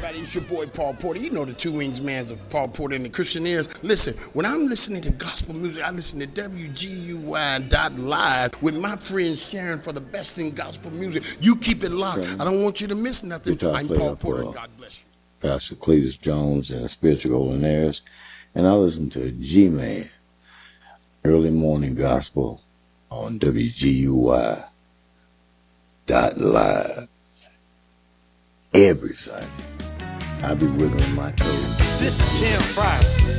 everybody, it's your boy Paul Porter. You know the Two Wings Mans of Paul Porter and the Christianeers. Listen, when I'm listening to gospel music, I listen to WGUY.live with my friend Sharon for the best in gospel music. You keep it locked. I don't want you to miss nothing. I'm Paul Porter. God bless you. Pastor Cletus Jones and Spiritual Golden Heirs. And I listen to G-Man, Early Morning Gospel on WGUY.live every Sunday. I'll be wiggling my toes. This is Tim Price.